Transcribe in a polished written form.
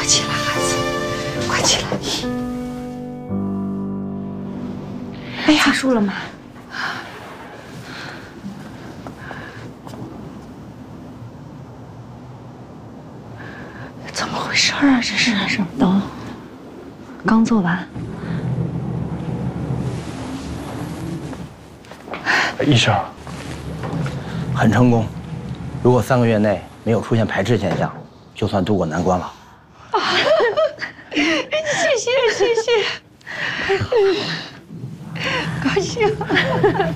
快起来，孩子，快起来！ 哎呀，结束了吗？ 怎么回事啊？这是等，刚做完。 医生，很成功。如果3个月内没有出现排斥现象，就算渡过难关了。 谢谢，高兴。